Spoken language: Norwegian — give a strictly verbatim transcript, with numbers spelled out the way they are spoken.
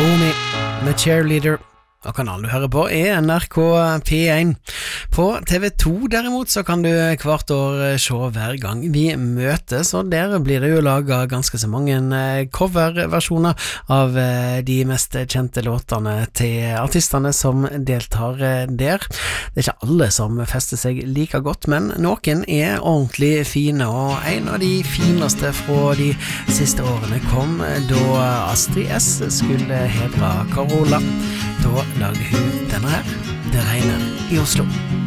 Omi med Cheerleader. Og kanalen du hører på er N R K P one. På T V to derimot så kan du hvert år se hver gang vi møtes, og der blir det jo laget ganske så mange coverversjoner av de mest kjente låtene til artistene som deltar der. Det er ikke alle som fester seg like godt, men noen er ordentlig fine, og en av de fineste fra de siste årene kom da Astrid S skulle hedre Carola. Da lager hun denne her. Det regner i Oslo.